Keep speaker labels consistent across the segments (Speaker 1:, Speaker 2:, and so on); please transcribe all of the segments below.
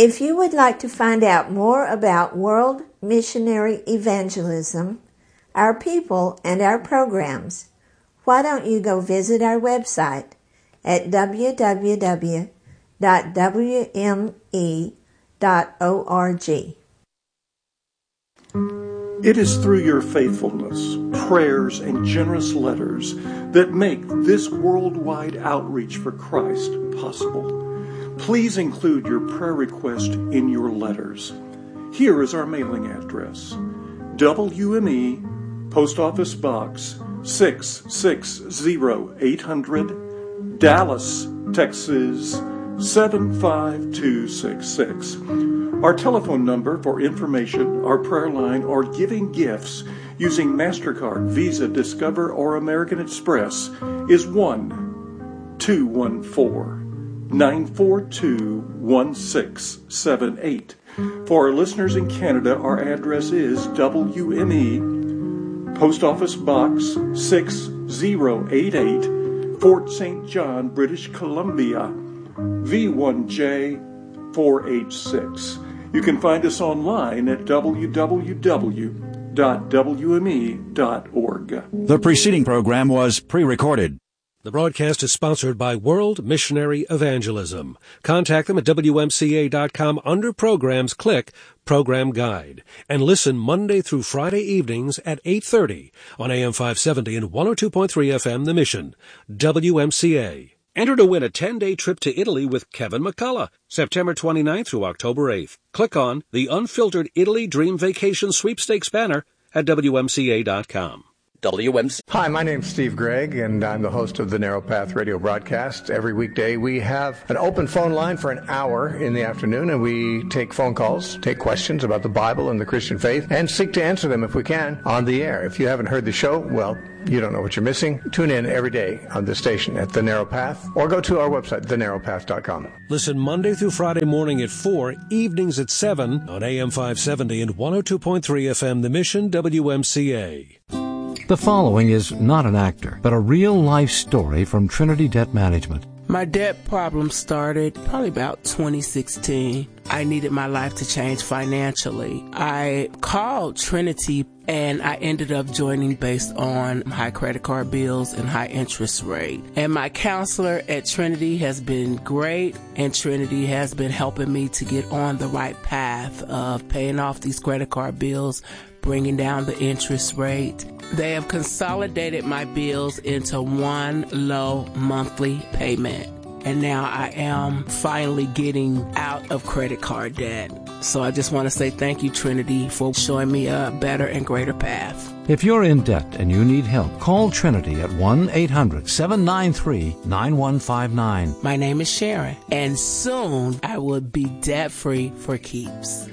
Speaker 1: If you would like to find out more about World Missionary Evangelism, our people, and our programs, why don't you go visit our website at www.wme.org.
Speaker 2: It is through your faithfulness, prayers, and generous letters that make this worldwide outreach for Christ possible. Please include your prayer request in your letters. Here is our mailing address: WME, Post Office Box 660-800, Dallas, Texas 75266. Our telephone number for information, our prayer line, or giving gifts using MasterCard, Visa, Discover, or American Express is 1-214-942-1678. For our listeners in Canada, our address is WME, Post Office Box 6088, Fort St. John, British Columbia, V1J4H6. You can find us online at www.wme.org.
Speaker 3: The preceding program was pre-recorded.
Speaker 4: The broadcast is sponsored by World Missionary Evangelism. Contact them at WMCA.com. Under Programs, click Program Guide. And listen Monday through Friday evenings at 8:30 on AM 570 and 102.3 FM, The Mission, WMCA. Enter to win a 10-day trip to Italy with Kevin McCullough, September 29th through October 8th. Click on the Unfiltered Italy Dream Vacation Sweepstakes banner at WMCA.com.
Speaker 5: WMCA.
Speaker 6: Hi, my name's Steve Gregg, and I'm the host of the Narrow Path radio broadcast. Every weekday we have an open phone line for an hour in the afternoon, and we take phone calls, take questions about the Bible and the Christian faith, and seek to answer them if we can on the air. If you haven't heard the show, well, you don't know what you're missing. Tune in every day on this station at The Narrow Path, or go to our website, thenarrowpath.com.
Speaker 4: Listen Monday through Friday morning at 4, evenings at 7 on AM 570 and 102.3 FM, The Mission, WMCA.
Speaker 7: The following is not an actor, but a real-life story from Trinity Debt Management.
Speaker 8: My debt problem started probably about 2016. I needed my life to change financially. I called Trinity and I ended up joining based on high credit card bills and high interest rate. And my counselor at Trinity has been great, and Trinity has been helping me to get on the right path of paying off these credit card bills, bringing down the interest rate. They have consolidated my bills into one low monthly payment. And now I am finally getting out of credit card debt. So I just want to say thank you, Trinity, for showing me a better and greater path.
Speaker 7: If you're in debt and you need help, call Trinity at 1-800-793-9159.
Speaker 8: My name is Sharon, and soon I will be debt-free for keeps.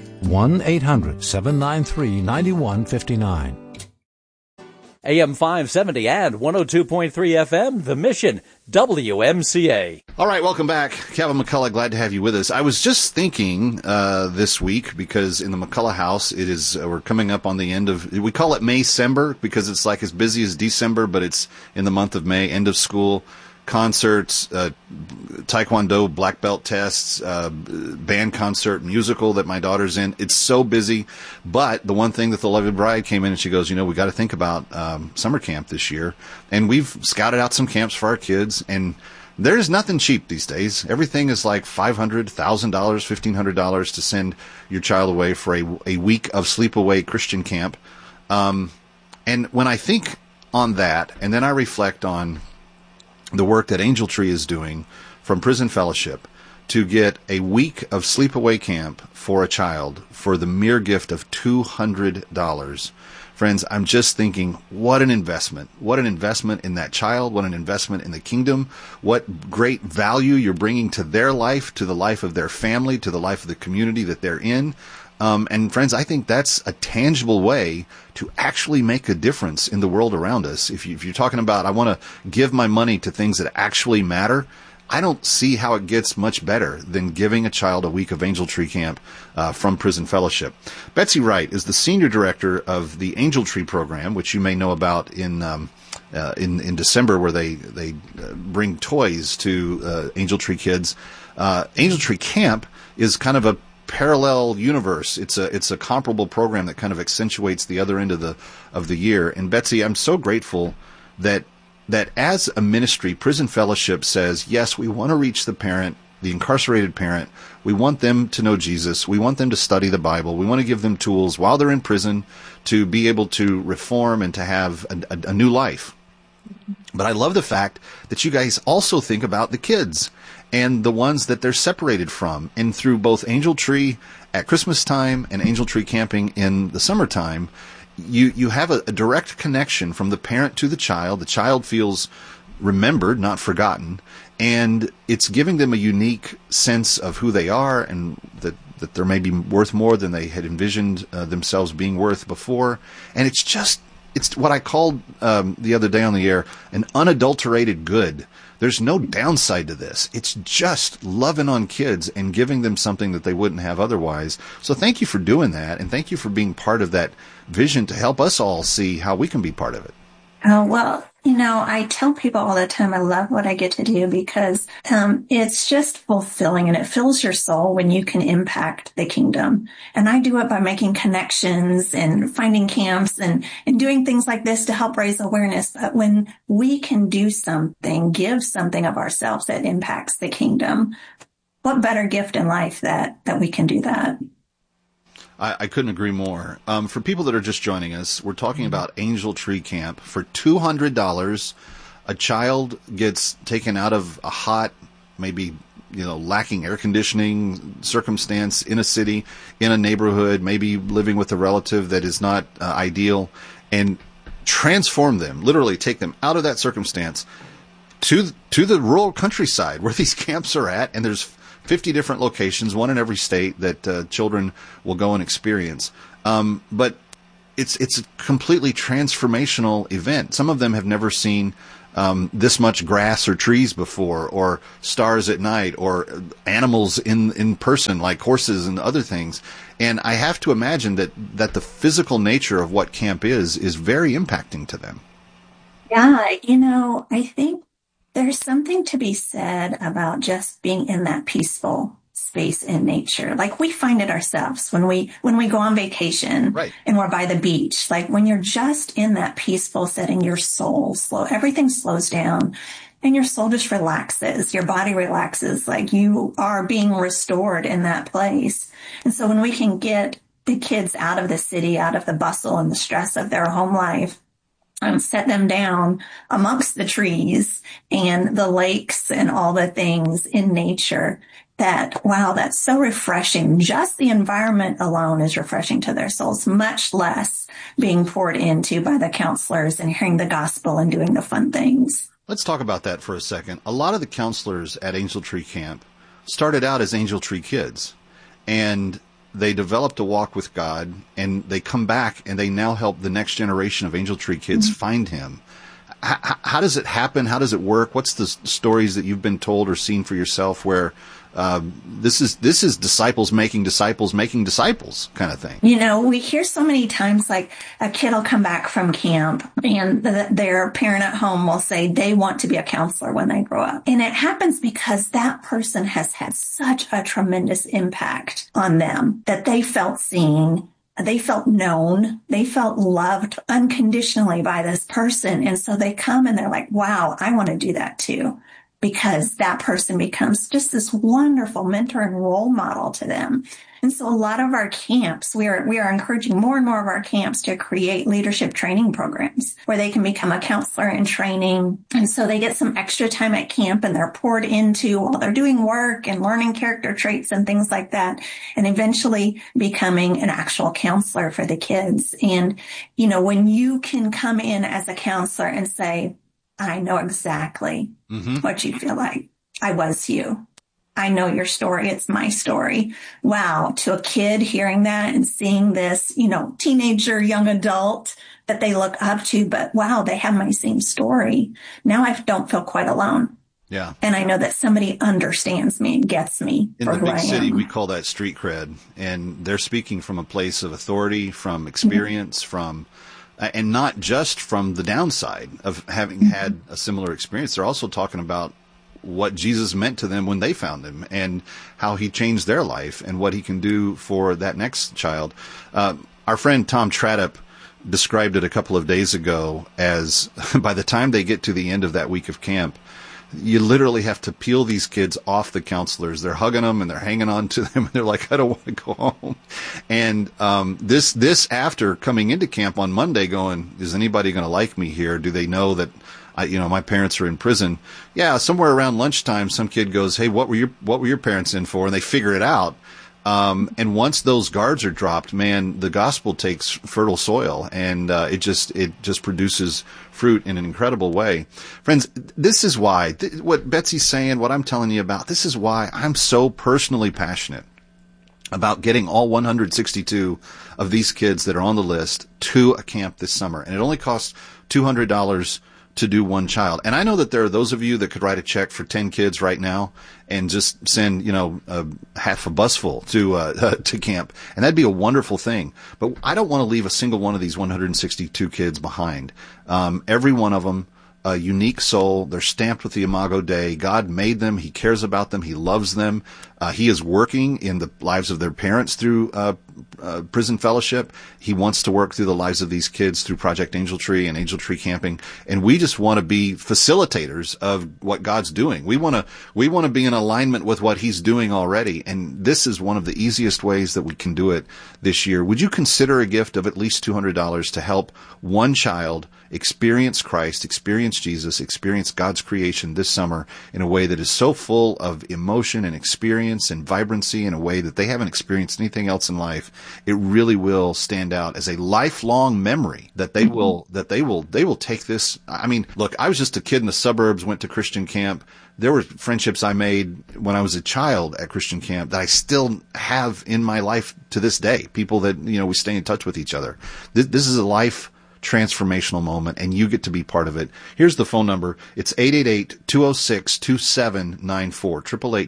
Speaker 7: 1-800-793-9159.
Speaker 5: AM 570 and 102.3 FM, The Mission, WMCA.
Speaker 9: All right, welcome back. Kevin McCullough, glad to have you with us. I was just thinking this week, because in the McCullough house, it is we're coming up on the end of, we call it May-cember because it's like as busy as December, but it's in the month of May, end of school, concerts, taekwondo black belt tests, band concert, musical that my daughter's in. It's so busy. But the one thing that the Lovely Bride came in and she goes, we got to think about summer camp this year. And we've scouted out some camps for our kids, and there's nothing cheap these days. Everything is like $500, $1,000, $1,500 to send your child away for a week of sleepaway Christian camp. And when I think on that, and then I reflect on the work that Angel Tree is doing from Prison Fellowship to get a week of sleepaway camp for a child for the mere gift of $200. Friends, I'm just thinking, what an investment. What an investment in that child. What an investment in the kingdom. What great value you're bringing to their life, to the life of their family, to the life of the community that they're in. And friends, I think that's a tangible way to actually make a difference in the world around us. If you're talking about, I want to give my money to things that actually matter, I don't see how it gets much better than giving a child a week of Angel Tree Camp from Prison Fellowship. Betsy Wright is the senior director of the Angel Tree program, which you may know about in December, where they bring toys to Angel Tree kids. Angel Tree Camp is kind of a parallel universe. It's a comparable program that kind of accentuates the other end of the year. And Betsy, I'm so grateful that as a ministry, Prison Fellowship says, yes, we want to reach the parent, the incarcerated parent. We want them to know Jesus. We want them to study the Bible. We want to give them tools while they're in prison to be able to reform and to have a new life. But I love the fact that you guys also think about the kids and the ones that they're separated from. And through both Angel Tree at Christmas time and Angel Tree camping in the summertime, you have a direct connection from the parent to the child. The child feels remembered, not forgotten. And it's giving them a unique sense of who they are and that they're maybe worth more than they had envisioned themselves being worth before. And it's what I called the other day on the air an unadulterated good. There's no downside to this. It's just loving on kids and giving them something that they wouldn't have otherwise. So thank you for doing that, and thank you for being part of that vision to help us all see how we can be part of it.
Speaker 10: Oh, well, I tell people all the time I love what I get to do because it's just fulfilling and it fills your soul when you can impact the kingdom. And I do it by making connections and finding camps and doing things like this to help raise awareness. But when we can do something, give something of ourselves that impacts the kingdom, what better gift in life that we can do that?
Speaker 9: I couldn't agree more. For people that are just joining us, we're talking about Angel Tree Camp. For $200, a child gets taken out of a hot, maybe, lacking air conditioning circumstance in a city, in a neighborhood, maybe living with a relative that is not ideal, and transform them, literally take them out of that circumstance to the rural countryside where these camps are at, and there's 50 different locations, one in every state that children will go and experience. But it's a completely transformational event. Some of them have never seen this much grass or trees before, or stars at night, or animals in person like horses and other things. And I have to imagine that the physical nature of what camp is very impacting to them.
Speaker 10: Yeah, I think there's something to be said about just being in that peaceful space in nature. Like we find it ourselves when we go on vacation, right, and we're by the beach. Like when you're just in that peaceful setting, your soul everything slows down and your soul just relaxes. Your body relaxes, like you are being restored in that place. And so when we can get the kids out of the city, out of the bustle and the stress of their home life, and set them down amongst the trees and the lakes and all the things in nature, that's so refreshing. Just the environment alone is refreshing to their souls, much less being poured into by the counselors and hearing the gospel and doing the fun things.
Speaker 9: Let's talk about that for a second. A lot of the counselors at Angel Tree Camp started out as Angel Tree kids, and they developed a walk with God, and they come back and they now help the next generation of Angel Tree kids find him. How does it happen? How does it work? What's the stories that you've been told or seen for yourself where this is disciples making disciples kind of thing?
Speaker 10: We hear so many times like a kid will come back from camp and their parent at home will say they want to be a counselor when they grow up. And it happens because that person has had such a tremendous impact on them that they felt seen. They felt known. They felt loved unconditionally by this person. And so they come and they're like, wow, I want to do that too. Because that person becomes just this wonderful mentor and role model to them. And so a lot of our camps, we are encouraging more and more of our camps to create leadership training programs where they can become a counselor in training. And so they get some extra time at camp and they're poured into while they're doing work and learning character traits and things like that, and eventually becoming an actual counselor for the kids. And, when you can come in as a counselor and say, I know exactly what you feel like. I was you. I know your story. It's my story. Wow. To a kid hearing that and seeing this, teenager, young adult that they look up to, but wow, they have my same story. Now I don't feel quite alone.
Speaker 9: Yeah.
Speaker 10: And I know that somebody understands me and gets me
Speaker 9: in
Speaker 10: for
Speaker 9: the
Speaker 10: who
Speaker 9: big
Speaker 10: I
Speaker 9: city.
Speaker 10: am.
Speaker 9: We call that street cred, and they're speaking from a place of authority, from experience, from and not just from the downside of having had a similar experience. They're also talking about what Jesus meant to them when they found him, and how he changed their life, and what he can do for that next child. Our friend Tom Tradup described it a couple of days ago as by the time they get to the end of that week of camp, you literally have to peel these kids off the counselors. They're hugging them and they're hanging on to them, and they're like, I don't want to go home. And this after coming into camp on Monday going, is anybody going to like me here? Do they know that my parents are in prison? Yeah, somewhere around lunchtime, some kid goes, hey, what were your parents in for? And they figure it out. And once those guards are dropped, man, the gospel takes fertile soil, and it just produces fruit in an incredible way. Friends, this is why, what Betsy's saying, what I'm telling you about, this is why I'm so personally passionate about getting all 162 of these kids that are on the list to a camp this summer. And it only costs $200 to do one child. And I know that there are those of you that could write a check for 10 kids right now and just send, half a bus full to camp. And that'd be a wonderful thing. But I don't want to leave a single one of these 162 kids behind. Every one of them, a unique soul. They're stamped with the Imago Dei. God made them. He cares about them. He loves them. He is working in the lives of their parents through prison fellowship. He wants to work through the lives of these kids through Project Angel Tree and Angel Tree Camping. And we just want to be facilitators of what God's doing. We want to be in alignment with what he's doing already. And this is one of the easiest ways that we can do it this year. Would you consider a gift of at least $200 to help one child experience Christ, experience Jesus, experience God's creation this summer in a way that is so full of emotion and experience and vibrancy, in a way that they haven't experienced anything else in life? It really will stand out as a lifelong memory that they will take this. I mean, look, I was just a kid in the suburbs, went to Christian camp. There were friendships I made when I was a child at Christian camp that I still have in my life to this day. People that, we stay in touch with each other. This is a life transformational moment, and you get to be part of it. Here's the phone number. It's 888-206-2794,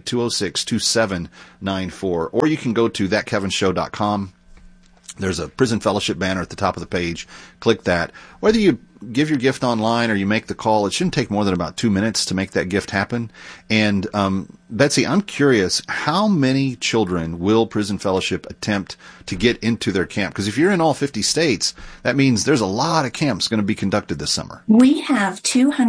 Speaker 9: 888-206-2794. Or you can go to thatkevinshow.com. There's a prison fellowship banner at the top of the page. Click that. Whether you give your gift online or you make the call, it shouldn't take more than about 2 minutes to make that gift happen. And Betsy, I'm curious, how many children will Prison Fellowship attempt to get into their camp? Because if you're in all 50 states, that means there's a lot of camps going to be conducted this summer.
Speaker 10: We have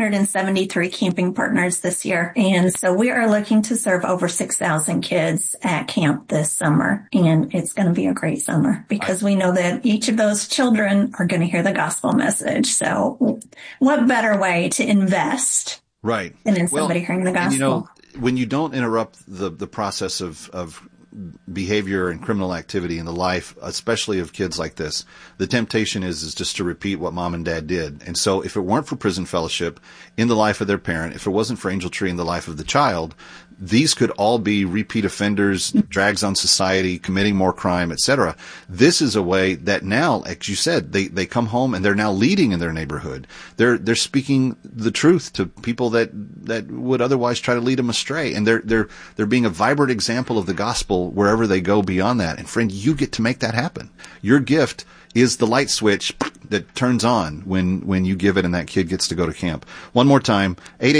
Speaker 10: 273 camping partners this year. And so we are looking to serve over 6,000 kids at camp this summer. And it's going to be a great summer because we know that each of those children are going to hear the gospel message. So what better way to invest
Speaker 9: than
Speaker 10: in somebody hearing the gospel?
Speaker 9: When you don't interrupt the process of behavior and criminal activity in the life, especially of kids like this, the temptation is just to repeat what mom and dad did. And so if it weren't for Prison Fellowship in the life of their parent, if it wasn't for Angel Tree in the life of the child, these could all be repeat offenders, drags on society, committing more crime, etc. This is a way that now, like you said, they come home and they're now leading in their neighborhood. They're speaking the truth to people that would otherwise try to lead them astray. And they're being a vibrant example of the gospel wherever they go beyond that. And friend, you get to make that happen. Your gift is the light switch that turns on when you give it and that kid gets to go to camp. One more time,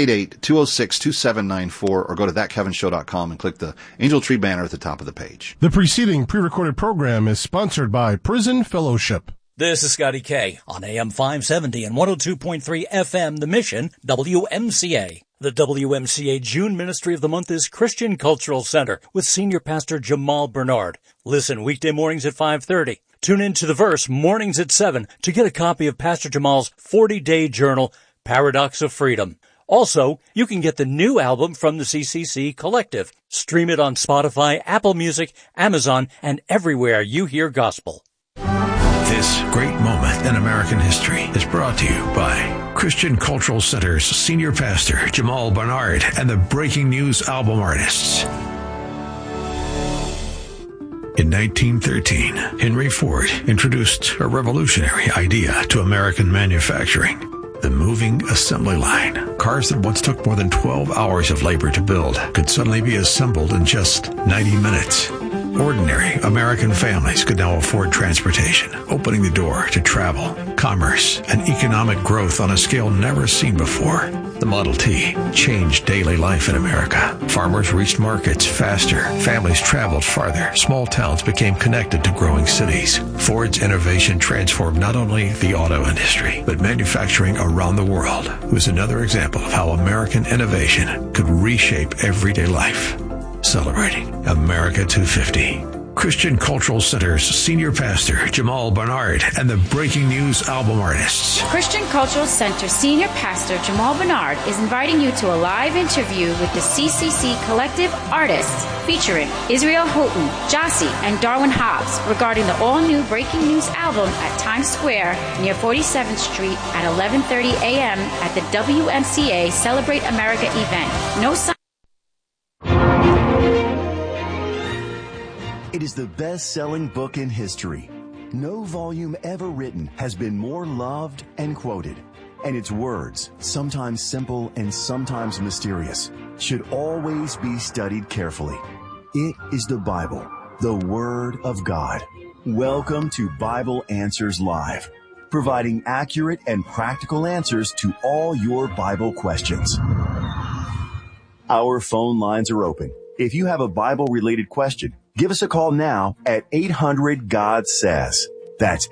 Speaker 9: 888-206-2794, or go to thatkevinshow.com and click the Angel Tree banner at the top of the page.
Speaker 11: The preceding pre-recorded program is sponsored by Prison Fellowship.
Speaker 5: This is Scotty K on AM 570 and 102.3 FM, The Mission, WMCA. The WMCA June Ministry of the Month is Christian Cultural Center with Senior Pastor Jamal Bernard. Listen weekday mornings at 5:30. Tune in to The Verse mornings at 7 to get a copy of Pastor Jamal's 40-day journal, Paradox of Freedom. Also, you can get the new album from the CCC Collective. Stream it on Spotify, Apple Music, Amazon, and everywhere you hear gospel.
Speaker 12: This great moment in American history is brought to you by Christian Cultural Center's Senior Pastor Jamal Bernard and the Breaking News album artists. In 1913, Henry Ford introduced a revolutionary idea to American manufacturing: the moving assembly line. Cars that once took more than 12 hours of labor to build could suddenly be assembled in just 90 minutes. Ordinary American families could now afford transportation, opening the door to travel, commerce, and economic growth on a scale never seen before. The Model T changed daily life in America. Farmers reached markets faster. Families traveled farther. Small towns became connected to growing cities. Ford's innovation transformed not only the auto industry, but manufacturing around the world. It was another example of how American innovation could reshape everyday life. Celebrating America 250. Christian Cultural Center's senior pastor, Jamal Bernard, and the Breaking News album artists.
Speaker 13: Christian Cultural Center senior pastor Jamal Bernard is inviting you to a live interview with the CCC Collective artists featuring Israel Houghton, Jossie, and Darwin Hobbs regarding the all-new Breaking News album at Times Square near 47th Street at 11:30 a.m. at the WMCA Celebrate America event. No sign.
Speaker 14: It is the best-selling book in history. No volume ever written has been more loved and quoted. And its words, sometimes simple and sometimes mysterious, should always be studied carefully. It is the Bible, the Word of God. Welcome to Bible Answers Live, providing accurate and practical answers to all your Bible questions. Our phone lines are open. If you have a Bible-related question, give us a call now at 800-GOD-SAYS. That's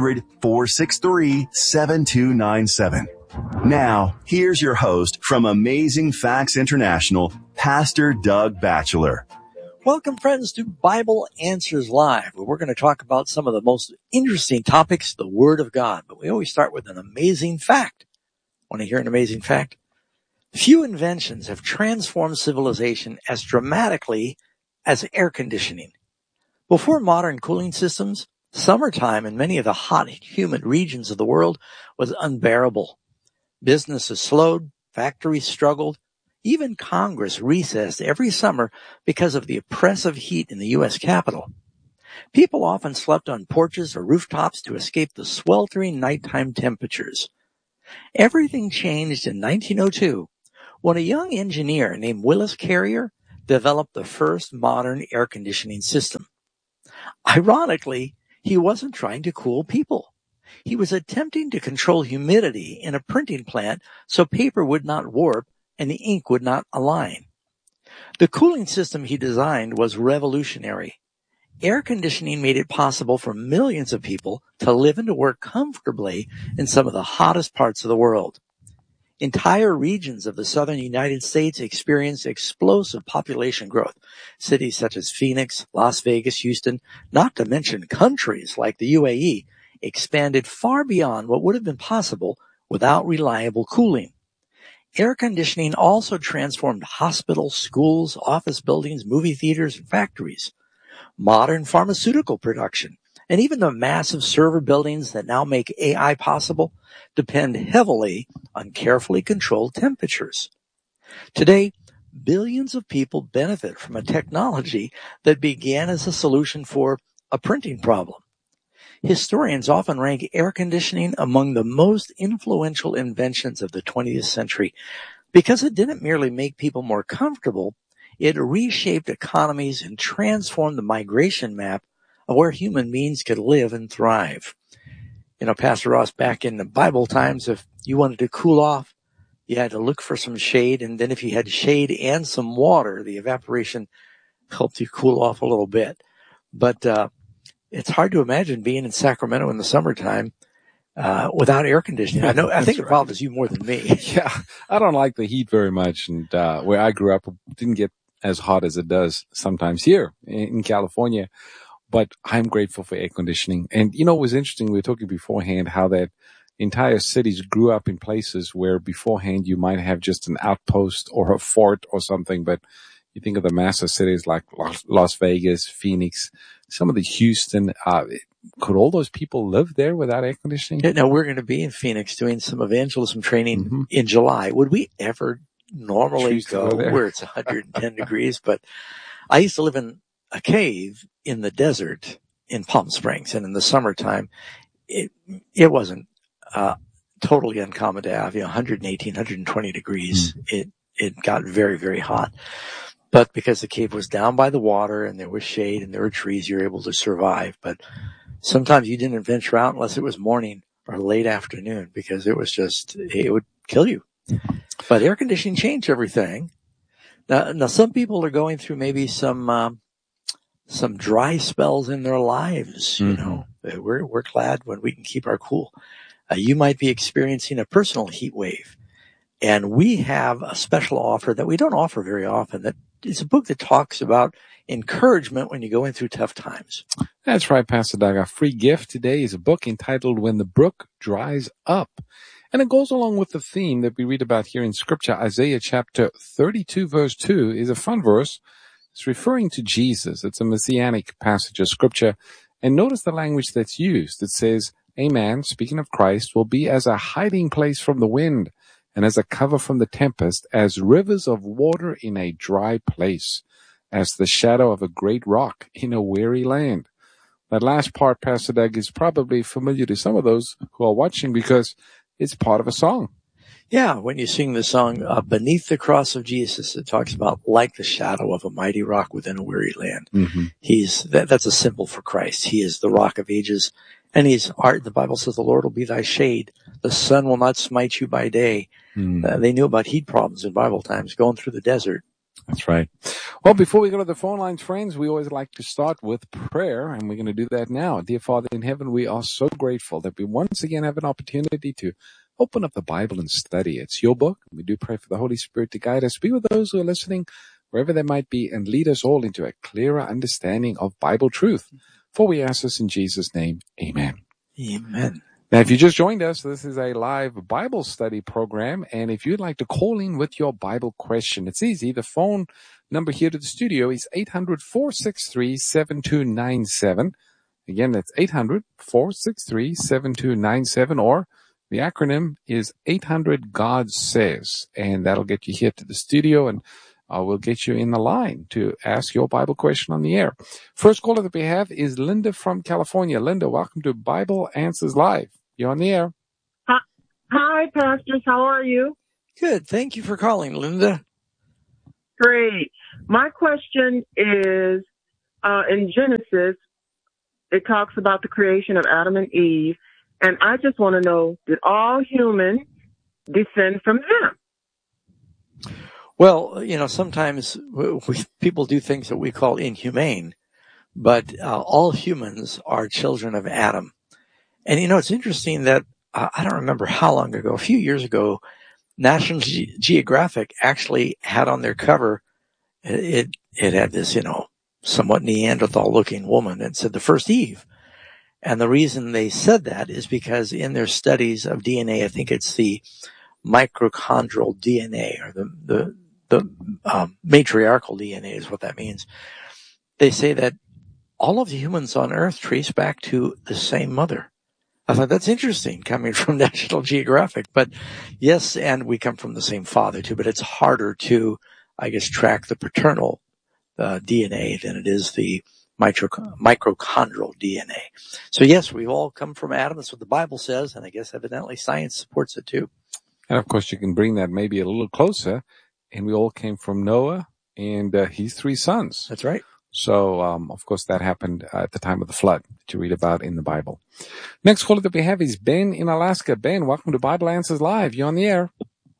Speaker 14: 800-463-7297. Now, here's your host from Amazing Facts International, Pastor Doug Batchelor.
Speaker 15: Welcome, friends, to Bible Answers Live, where we're going to talk about some of the most interesting topics, the Word of God. But we always start with an amazing fact. Want to hear an amazing fact? Few inventions have transformed civilization as dramatically as air conditioning. Before modern cooling systems, summertime in many of the hot, humid regions of the world was unbearable. Businesses slowed, factories struggled, even Congress recessed every summer because of the oppressive heat in the U.S. Capitol. People often slept on porches or rooftops to escape the sweltering nighttime temperatures. Everything changed in 1902 when a young engineer named Willis Carrier developed the first modern air conditioning system. Ironically, he wasn't trying to cool people. He was attempting to control humidity in a printing plant so paper would not warp and the ink would not align. The cooling system he designed was revolutionary. Air conditioning made it possible for millions of people to live and to work comfortably in some of the hottest parts of the world. Entire regions of the southern United States experienced explosive population growth. Cities such as Phoenix, Las Vegas, Houston, not to mention countries like the UAE, expanded far beyond what would have been possible without reliable cooling. Air conditioning also transformed hospitals, schools, office buildings, movie theaters, and factories. Modern pharmaceutical production, and even the massive server buildings that now make AI possible, depend heavily on carefully controlled temperatures. Today, billions of people benefit from a technology that began as a solution for a printing problem. Historians often rank air conditioning among the most influential inventions of the 20th century because it didn't merely make people more comfortable, it reshaped economies and transformed the migration map of where human beings could live and thrive. You know, Pastor Ross, back in the Bible times, if you wanted to cool off, you had to look for some shade, and then if you had shade and some water, the evaporation helped you cool off a little bit. But it's hard to imagine being in Sacramento in the summertime without air conditioning. I think it bothers you more than me.
Speaker 16: Yeah, I don't like the heat very much, and where I grew up, it didn't get as hot as it does sometimes here in California. But I'm grateful for air conditioning. And, you know, it was interesting. We were talking beforehand how that entire cities grew up in places where beforehand you might have just an outpost or a fort or something. But you think of the massive cities like Las Vegas, Phoenix, some of the Houston. Could all those people live there without air conditioning?
Speaker 15: Yeah, no, we're going to be in Phoenix doing some evangelism training in July. Would we ever normally go where it's 110 degrees? But I used to live in a cave in the desert in Palm Springs, and in the summertime, it wasn't totally uncommon to have 118, 120 degrees. It got very, very hot. But because the cave was down by the water and there was shade and there were trees, you're able to survive. But sometimes you didn't venture out unless it was morning or late afternoon because it would kill you. But air conditioning changed everything. Now some people are going through maybe some dry spells in their lives. You know, we're glad when we can keep our cool. You might be experiencing a personal heat wave, and we have a special offer that we don't offer very often. That is a book that talks about encouragement when you're going through tough times.
Speaker 16: That's right, Pastor Doug. Our free gift today is a book entitled When the Brook Dries Up. And it goes along with the theme that we read about here in Scripture. Isaiah chapter 32, verse 2 is a fun verse. It's referring to Jesus. It's a messianic passage of Scripture. And notice the language that's used. It says, a man, speaking of Christ, will be as a hiding place from the wind and as a cover from the tempest, as rivers of water in a dry place, as the shadow of a great rock in a weary land. That last part, Pastor Doug, is probably familiar to some of those who are watching because it's part of a song.
Speaker 15: Yeah, when you sing the song, Beneath the Cross of Jesus, it talks about like the shadow of a mighty rock within a weary land. That's a symbol for Christ. He is the rock of ages, and the Bible says the Lord will be thy shade. The sun will not smite you by day. They knew about heat problems in Bible times, going through the desert.
Speaker 16: That's right. Well, before we go to the phone lines, friends, we always like to start with prayer, and we're going to do that now. Dear Father in heaven, we are so grateful that we once again have an opportunity to open up the Bible and study. It's your book. We do pray for the Holy Spirit to guide us. Be with those who are listening, wherever they might be, and lead us all into a clearer understanding of Bible truth. For we ask this in Jesus' name. Amen.
Speaker 15: Amen.
Speaker 16: Now, if you just joined us, this is a live Bible study program, and if you'd like to call in with your Bible question, it's easy. The phone number here to the studio is 800-463-7297. Again, that's 800-463-7297, or the acronym is 800 God Says, and that'll get you here to the studio, and we'll get you in the line to ask your Bible question on the air. First caller that we have is Linda from California. Linda, welcome to Bible Answers Live. You're on the air.
Speaker 17: Hi, pastors. How are you?
Speaker 15: Good. Thank you for calling, Linda.
Speaker 17: Great. My question is, in Genesis, it talks about the creation of Adam and Eve, and I just want to know, did all humans descend from them?
Speaker 15: Well, sometimes people do things that we call inhumane, but all humans are children of Adam. And, it's interesting that I don't remember how long ago, a few years ago, National Geographic actually had on their cover, it had this, somewhat Neanderthal-looking woman, and said the first Eve. And the reason they said that is because in their studies of DNA, I think it's the mitochondrial DNA, or the matriarchal DNA is what that means. They say that all of the humans on Earth trace back to the same mother. I thought that's interesting coming from National Geographic, but yes, and we come from the same father too, but it's harder to, I guess, track the paternal DNA than it is the mitochondrial DNA. So yes, we all come from Adam. That's what the Bible says, and I guess evidently science supports it too.
Speaker 16: And of course, you can bring that maybe a little closer, and we all came from Noah and his 3 sons.
Speaker 15: That's right.
Speaker 16: So, of course, that happened at the time of the flood that you read about in the Bible. Next caller that we have is Ben in Alaska. Ben, welcome to Bible Answers Live. You're on the air.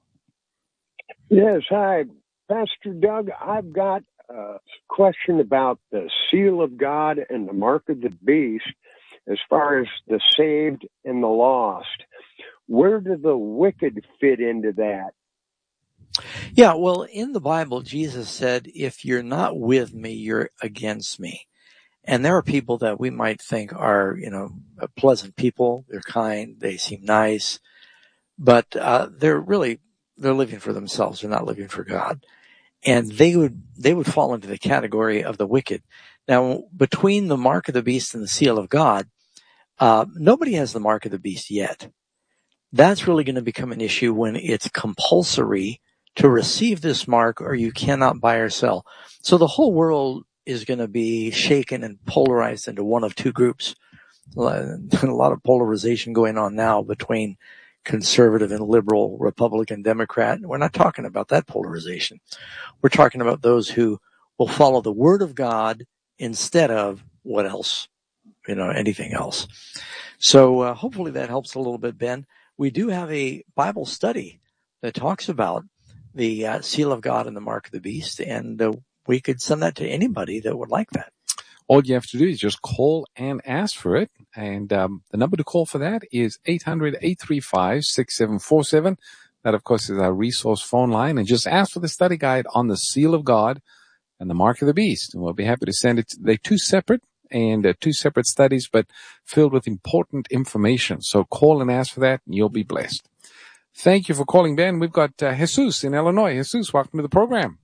Speaker 18: Yes, hi. Pastor Doug, I've got a question about the seal of God and the mark of the beast as far as the saved and the lost. Where do the wicked fit into that?
Speaker 15: Yeah, well, in the Bible, Jesus said, if you're not with me, you're against me. And there are people that we might think are, pleasant people. They're kind. They seem nice. But they're living for themselves. They're not living for God. And they would fall into the category of the wicked. Now, between the mark of the beast and the seal of God, nobody has the mark of the beast yet. That's really going to become an issue when it's compulsory to receive this mark, or you cannot buy or sell. So the whole world is going to be shaken and polarized into one of two groups. A lot of polarization going on now between conservative and liberal, Republican, Democrat. We're not talking about that polarization. We're talking about those who will follow the Word of God instead of what else, anything else. So hopefully that helps a little bit, Ben. We do have a Bible study that talks about the seal of God and the mark of the beast, and we could send that to anybody that would like that.
Speaker 16: All you have to do is just call and ask for it. And the number to call for that is 800-835-6747. That, of course, is our resource phone line. And just ask for the study guide on the seal of God and the mark of the beast. And we'll be happy to send it. They're two separate studies, but filled with important information. So call and ask for that, and you'll be blessed. Thank you for calling, Ben. We've got Jesus in Illinois. Jesus, welcome to the program.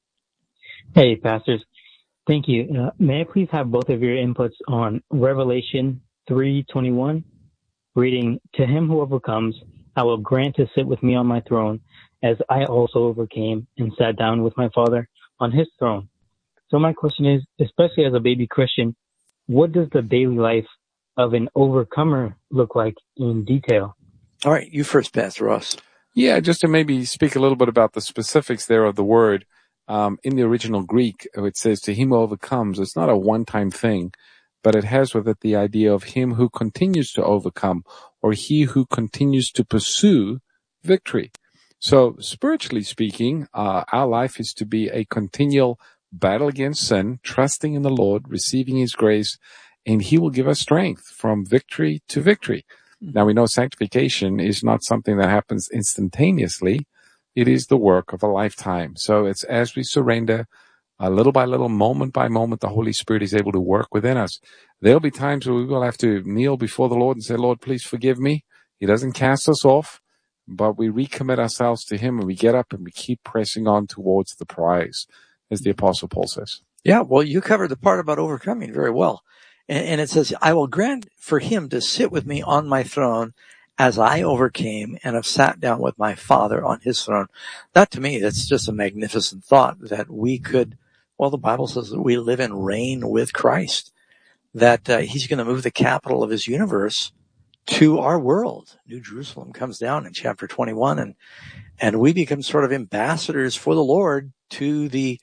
Speaker 19: Hey, pastors. Thank you. May I please have both of your inputs on Revelation 3:21, reading, "To him who overcomes, I will grant to sit with me on my throne, as I also overcame and sat down with my Father on his throne." So my question is, especially as a baby Christian, what does the daily life of an overcomer look like in detail?
Speaker 15: All right, you first, Pastor Ross.
Speaker 16: Yeah, just to maybe speak a little bit about the specifics there of the word. In the original Greek, it says, "To him who overcomes." It's not a one-time thing, but it has with it the idea of him who continues to overcome, or he who continues to pursue victory. So spiritually speaking, our life is to be a continual battle against sin, trusting in the Lord, receiving his grace, and he will give us strength from victory to victory. Now, we know sanctification is not something that happens instantaneously. It is the work of a lifetime. So it's as we surrender, little by little, moment by moment, the Holy Spirit is able to work within us. There'll be times where we will have to kneel before the Lord and say, "Lord, please forgive me." He doesn't cast us off, but we recommit ourselves to him, and we get up and we keep pressing on towards the prize, as the Apostle Paul says.
Speaker 15: Yeah, well, you covered the part about overcoming very well. And it says, "I will grant for him to sit with me on my throne, as I overcame and have sat down with my Father on his throne." That, to me, that's just a magnificent thought, that we could, well, the Bible says that we live and reign with Christ, that he's going to move the capital of his universe to our world. New Jerusalem comes down in chapter 21, and we become sort of ambassadors for the Lord to the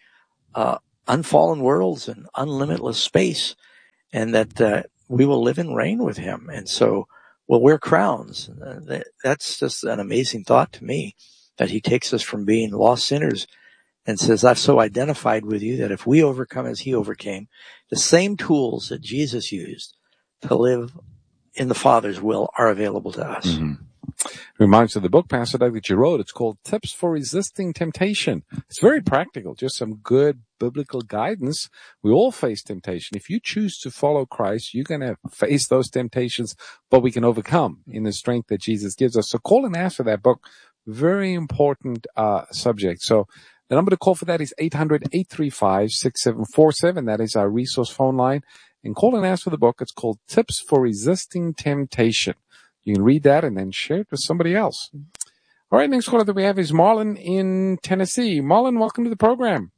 Speaker 15: unfallen worlds and unlimitless space, and that we will live and reign with him. And so we'll wear crowns. That's just an amazing thought to me, that he takes us from being lost sinners and says, "I've so identified with you that if we overcome as he overcame," the same tools that Jesus used to live in the Father's will are available to us.
Speaker 16: Mm-hmm. Reminds me of the book, Pastor Doug, that you wrote. It's called Tips for Resisting Temptation. It's very practical, just some good biblical guidance. We all face temptation. If you choose to follow Christ, you're going to face those temptations, but we can overcome in the strength that Jesus gives us. So call and ask for that book. Very important subject. So the number to call for that is 800-835-6747. That is our resource phone line. And call and ask for the book. It's called Tips for Resisting Temptation. You can read that and then share it with somebody else. All right, next caller that we have is Marlon in Tennessee. Marlon, welcome to the program.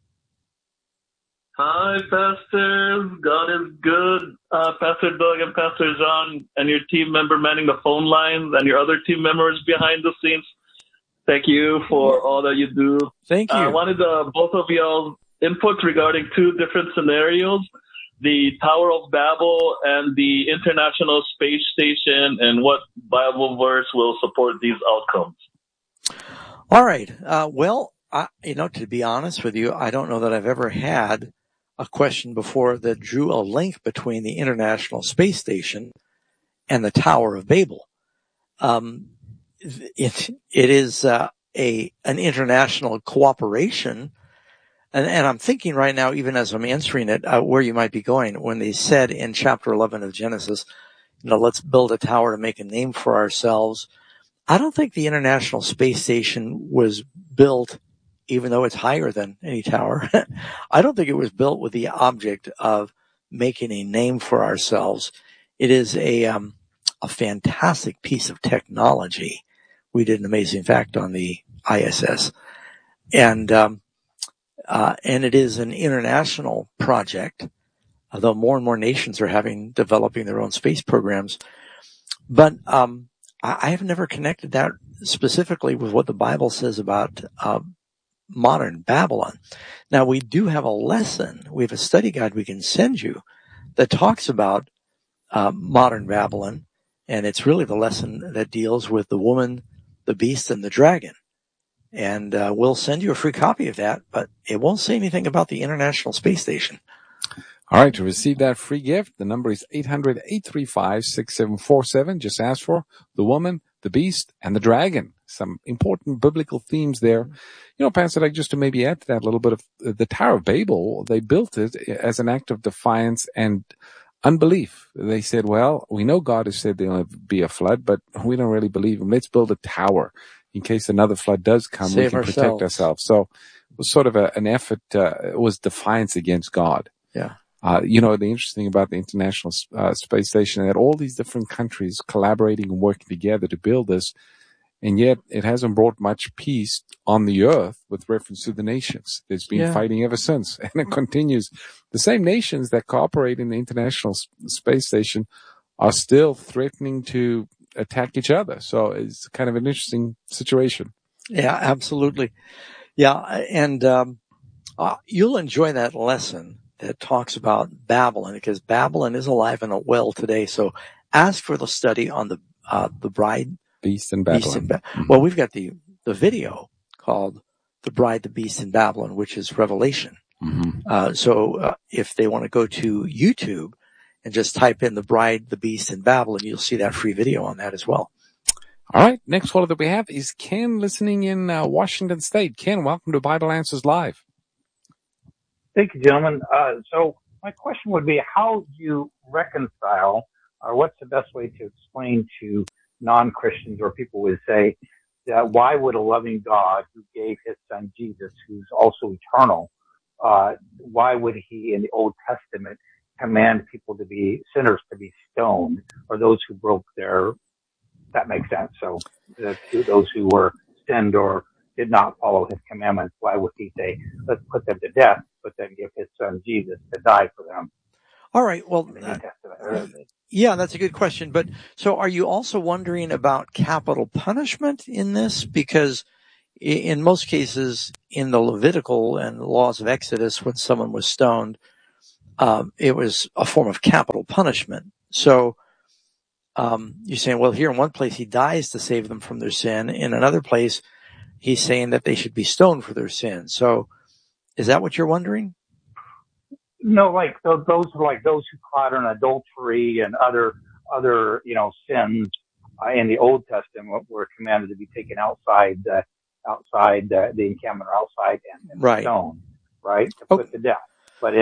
Speaker 20: Hi, pastors. God is good. Pastor Doug and Pastor John and your team member manning the phone lines and your other team members behind the scenes. Thank you for all that you do.
Speaker 15: Thank you.
Speaker 20: I wanted both of y'all's input regarding two different scenarios: the Tower of Babel and the International Space Station, and what Bible verse will support these outcomes.
Speaker 15: All right. Well, to be honest with you, I don't know that I've ever had a question before that drew a link between the International Space Station and the Tower of Babel. It is an international cooperation. And I'm thinking right now, even as I'm answering it, where you might be going when they said in chapter 11 of Genesis, let's build a tower to make a name for ourselves. I don't think the International Space Station was built, even though it's higher than any tower. I don't think it was built with the object of making a name for ourselves. It is a fantastic piece of technology. We did an amazing fact on the ISS. And it is an international project, although more and more nations are developing their own space programs. But I have never connected that specifically with what the Bible says about modern Babylon. Now, we do have a lesson. We have a study guide we can send you that talks about modern Babylon, and it's really the lesson that deals with the woman, the beast, and the dragon. And we'll send you a free copy of that, but it won't say anything about the International Space Station.
Speaker 16: All right, to receive that free gift, the number is 800-835-6747. Just ask for the woman, the beast, and the dragon. Some important biblical themes there. You know, Pastor, just to maybe add to that a little bit of the Tower of Babel, they built it as an act of defiance and unbelief. They said, well, we know God has said there'll be a flood, but we don't really believe him. Let's build a tower in case another flood does come. We can protect ourselves. So it was sort of an effort. It was defiance against God.
Speaker 15: Yeah.
Speaker 16: You know, the interesting thing about the International Space Station, that all these different countries collaborating and working together to build this, and yet it hasn't brought much peace on the earth with reference to the nations. There's been fighting ever since, and it continues. The same nations that cooperate in the International Space Station are still threatening to attack each other. So it's kind of an interesting situation.
Speaker 15: Yeah, absolutely. Yeah, and you'll enjoy that lesson that talks about Babylon, because Babylon is alive and well today. So ask for the study on the bride,
Speaker 16: beast, and Babylon.
Speaker 15: Well, we've got the video called The Bride, the Beast, and Babylon, which is Revelation. So if they want to go to YouTube and just type in The Bride, the Beast, and Babylon, you'll see that free video on that as well.
Speaker 16: All right. Next caller that we have is Ken, listening in Washington State. Ken, welcome to Bible Answers Live.
Speaker 21: Thank you, gentlemen. So my question would be, how do you reconcile, or what's the best way to explain to non-Christians or people would say that why would a loving God who gave his son Jesus, who's also eternal, why would he in the Old Testament command people to be sinners to be stoned, or those who broke that makes sense. So those who were sinned or did not follow his commandments, why would he say, let's put them to death, but then give his son Jesus to die for them?
Speaker 15: All right. Well, yeah, that's a good question. But so are you also wondering about capital punishment in this? Because in most cases in the Levitical and laws of Exodus, when someone was stoned, it was a form of capital punishment. So you're saying, well, here in one place he dies to save them from their sin. In another place, he's saying that they should be stoned for their sin. So is that what you're wondering?
Speaker 21: No, like those who caught on adultery and other sins in the Old Testament were commanded to be taken outside the encampment or outside and stoned, right, to put to death. But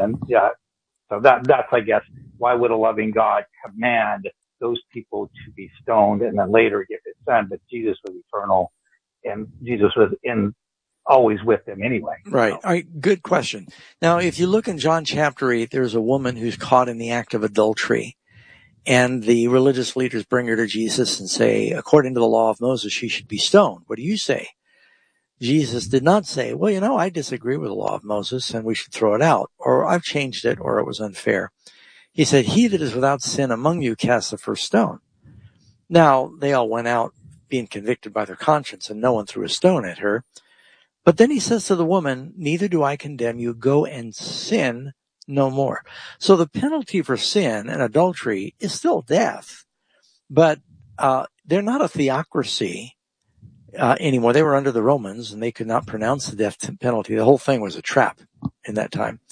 Speaker 21: so that's, I guess, why would a loving God command those people to be stoned and then later give his son? But Jesus was eternal, and Jesus was always with them anyway.
Speaker 15: Right. All right. Good question. Now, if you look in John chapter 8, there's a woman who's caught in the act of adultery, and the religious leaders bring her to Jesus and say, according to the law of Moses, she should be stoned. What do you say? Jesus did not say, well, I disagree with the law of Moses and we should throw it out, or I've changed it, or it was unfair. He said, he that is without sin among you cast the first stone. Now, they all went out being convicted by their conscience, and no one threw a stone at her. But then he says to the woman, neither do I condemn you. Go and sin no more. So the penalty for sin and adultery is still death. But they're not a theocracy anymore. They were under the Romans, and they could not pronounce the death penalty. The whole thing was a trap in that time.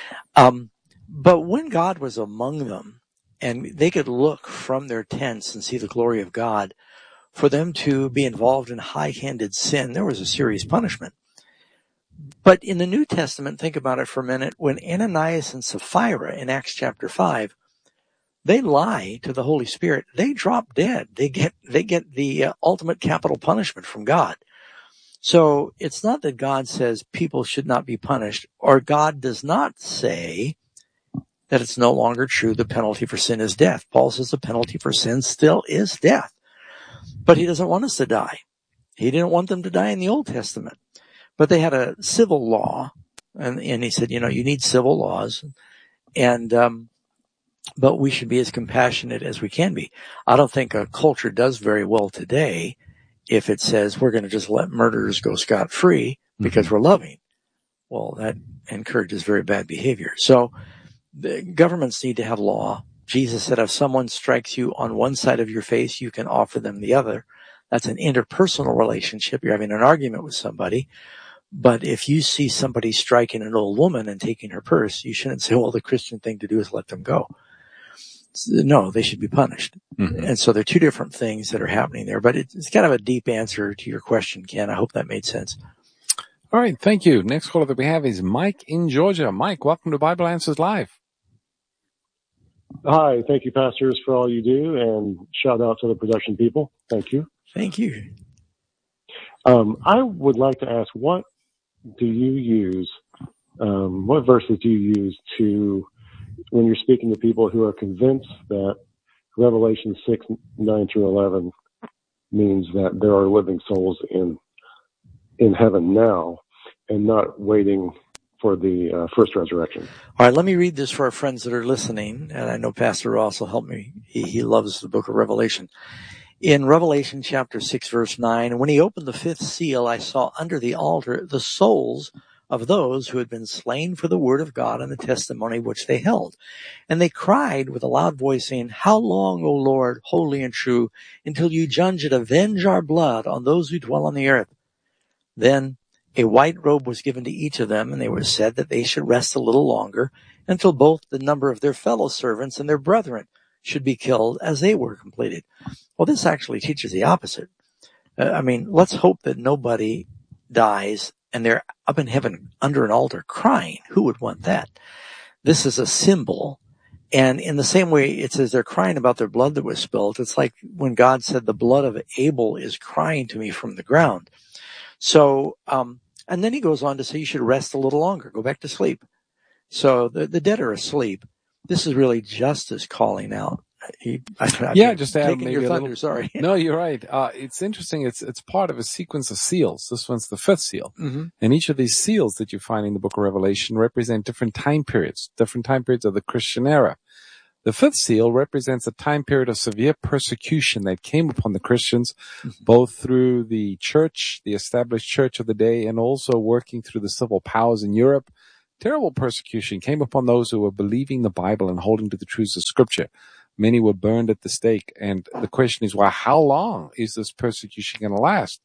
Speaker 15: But when God was among them, and they could look from their tents and see the glory of God, for them to be involved in high-handed sin, there was a serious punishment. But in the New Testament, think about it for a minute, when Ananias and Sapphira in Acts chapter 5, they lie to the Holy Spirit, they drop dead. They get the ultimate capital punishment from God. So it's not that God says people should not be punished, or God does not say that it's no longer true the penalty for sin is death. Paul says the penalty for sin still is death. But he doesn't want us to die. He didn't want them to die in the Old Testament. But they had a civil law, and he said, you need civil laws, and but we should be as compassionate as we can be. I don't think a culture does very well today if it says we're going to just let murderers go scot-free because we're loving. Well, that encourages very bad behavior. So the governments need to have law. Jesus said if someone strikes you on one side of your face, you can offer them the other. That's an interpersonal relationship. You're having an argument with somebody. But if you see somebody striking an old woman and taking her purse, you shouldn't say, well, the Christian thing to do is let them go. No, they should be punished. Mm-hmm. And so there are two different things that are happening there. But it's kind of a deep answer to your question, Ken. I hope that made sense.
Speaker 16: All right, thank you. Next caller that we have is Mike in Georgia. Mike, welcome to Bible Answers Live.
Speaker 1: Hi, thank you, pastors, for all you do, and shout out to the production people. Thank you.
Speaker 15: Thank you.
Speaker 1: I would like to ask, what do you use, what verses do you use to, when you're speaking to people who are convinced that Revelation 6, 9 through 11 means that there are living souls in heaven now and not waiting for the first resurrection?
Speaker 15: All right, let me read this for our friends that are listening, and I know Pastor Ross will help me. He loves the book of Revelation. In Revelation chapter 6, verse 9, when he opened the fifth seal, I saw under the altar the souls of those who had been slain for the word of God and the testimony which they held. And they cried with a loud voice, saying, How long, O Lord, holy and true, until you judge and avenge our blood on those who dwell on the earth? Then a white robe was given to each of them, and they were said that they should rest a little longer, until both the number of their fellow servants and their brethren should be killed as they were completed. Well, this actually teaches the opposite. Let's hope that nobody dies and they're up in heaven under an altar crying. Who would want that? This is a symbol. And in the same way, it says they're crying about their blood that was spilled. It's like when God said, the blood of Abel is crying to me from the ground. So, and then he goes on to say you should rest a little longer, go back to sleep. So the dead are asleep. This is really justice calling out.
Speaker 16: Just to add maybe
Speaker 15: your
Speaker 16: a
Speaker 15: thunder,
Speaker 16: little.
Speaker 15: sorry.
Speaker 16: No, you're right. It's interesting. It's part of a sequence of seals. This one's the fifth seal.
Speaker 15: Mm-hmm.
Speaker 16: And each of these seals that you find in the book of Revelation represent different time periods of the Christian era. The fifth seal represents a time period of severe persecution that came upon the Christians, both through the church, the established church of the day, and also working through the civil powers in Europe. Terrible persecution came upon those who were believing the Bible and holding to the truths of Scripture. Many were burned at the stake. And the question is, well, how long is this persecution going to last?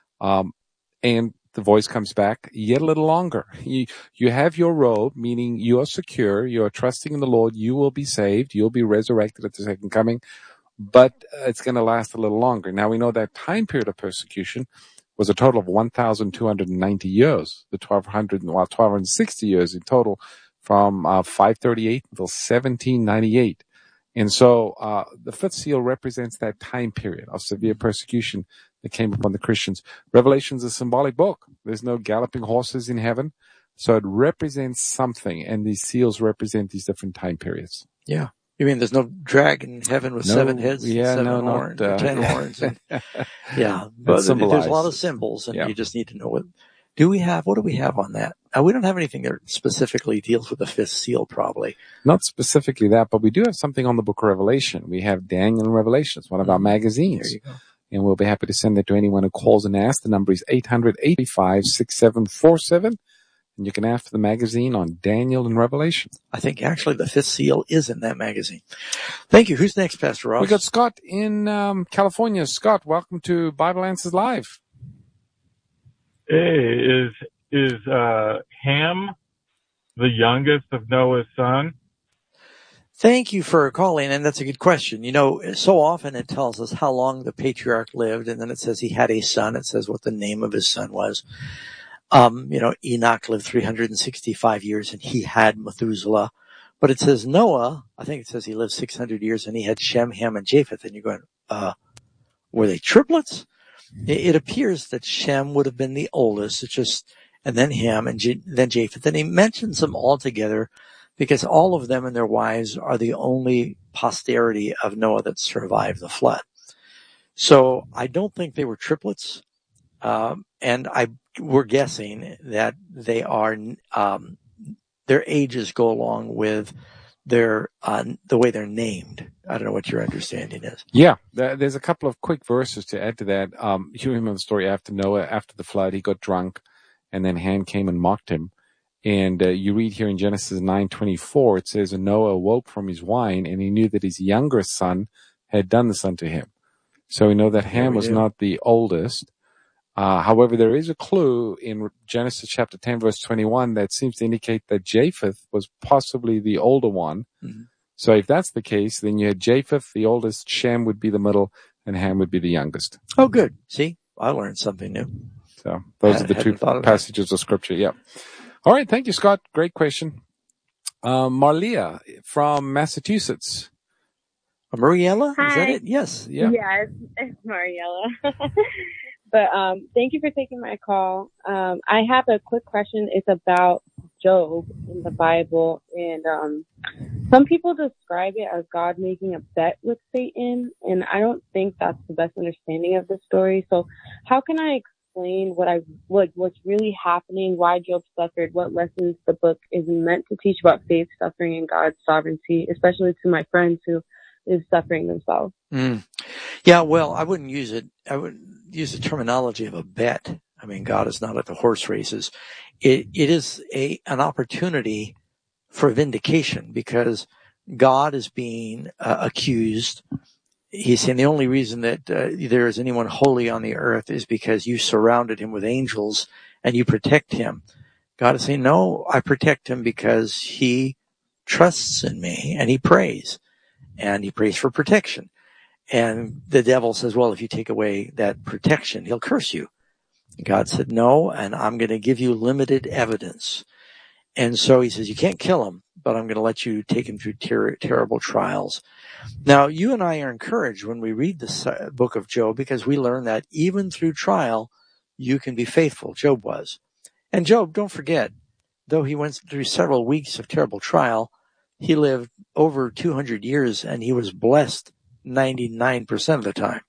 Speaker 16: And the voice comes back, yet a little longer. You have your robe, meaning you are secure, you are trusting in the Lord, you will be saved, you'll be resurrected at the second coming, but it's going to last a little longer. Now we know that time period of persecution was a total of 1,290 years, the 1,260 years in total, from 538 until 1798. And so the fifth seal represents that time period of severe persecution that came upon the Christians. Revelation's a symbolic book. There's no galloping horses in heaven. So it represents something, and these seals represent these different time periods.
Speaker 15: Yeah. You mean there's no dragon in heaven with 7 heads and 10 horns? And, yeah. But there's a lot of symbols, and you just need to know what do we have on that? We don't have anything that specifically deals with the fifth seal, probably.
Speaker 16: Not specifically that, but we do have something on the book of Revelation. We have Daniel and Revelation. It's one of our magazines.
Speaker 15: There you go.
Speaker 16: And we'll be happy to send it to anyone who calls and asks. The number is 800-835-6747. And you can ask for the magazine on Daniel and Revelation.
Speaker 15: I think actually the fifth seal is in that magazine. Thank you. Who's next, Pastor Ross?
Speaker 16: We got Scott in California. Scott, welcome to Bible Answers Live.
Speaker 22: Hey, is Ham the youngest of Noah's son?
Speaker 15: Thank you for calling, and that's a good question. You know, so often it tells us how long the patriarch lived, and then it says he had a son. It says what the name of his son was. Enoch lived 365 years, and he had Methuselah. But it says Noah, I think it says he lived 600 years, and he had Shem, Ham, and Japheth. And you're going, were they triplets? It appears that Shem would have been the oldest. And then Ham, and then Japheth. And he mentions them all together because all of them and their wives are the only posterity of Noah that survived the flood. So I don't think they were triplets. And we're guessing that they are, their ages go along with the way they're named. I don't know what your understanding is.
Speaker 16: Yeah, there's a couple of quick verses to add to that. You remember the story after Noah, after the flood, he got drunk, and then Ham came and mocked him. And you read here in Genesis 9:24, it says, and Noah awoke from his wine, and he knew that his younger son had done this unto him. So we know that Ham was not the oldest. However, there is a clue in Genesis chapter 10, verse 21 that seems to indicate that Japheth was possibly the older one. Mm-hmm. So if that's the case, then you had Japheth, the oldest, Shem would be the middle, and Ham would be the youngest.
Speaker 15: Oh, good. See, I learned something new.
Speaker 16: So those are the two passages of Scripture. Yeah. All right. Thank you, Scott. Great question. Marlia from Massachusetts.
Speaker 15: Mariella?
Speaker 2: Hi.
Speaker 15: Is that it? Yes.
Speaker 2: Yeah, it's Mariella. But thank you for taking my call. I have a quick question. It's about Job in the Bible. And some people describe it as God making a bet with Satan. And I don't think that's the best understanding of the story. So how can I explain what's really happening, why Job suffered, what lessons the book is meant to teach about faith, suffering, and God's sovereignty, especially to my friends who is suffering themselves?
Speaker 15: Yeah, well, I wouldn't use it. I would use the terminology of a bet. I mean, God is not at the horse races. It is an opportunity for vindication because God is being accused. He's saying the only reason that there is anyone holy on the earth is because you surrounded him with angels and you protect him. God is saying, no, I protect him because he trusts in me and he prays. And he prays for protection. And the devil says, well, if you take away that protection, he'll curse you. God said, no, and I'm going to give you limited evidence. And so he says, you can't kill him, but I'm going to let you take him through terrible trials. Now, you and I are encouraged when we read this book of Job because we learn that even through trial, you can be faithful. Job was. And Job, don't forget, though he went through several weeks of terrible trial, he lived over 200 years and he was blessed 99% of the time.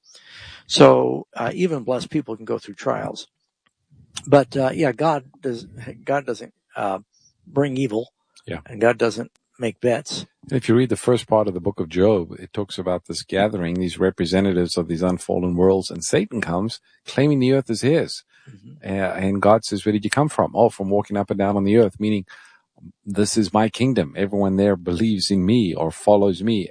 Speaker 15: So, even blessed people can go through trials. But, God doesn't, bring evil.
Speaker 16: Yeah.
Speaker 15: And God doesn't make bets.
Speaker 16: If you read the first part of the book of Job, it talks about this gathering, these representatives of these unfallen worlds, and Satan comes claiming the earth is his. Mm-hmm. And God says, where did you come from? Oh, from walking up and down on the earth, meaning this is my kingdom. Everyone there believes in me or follows me.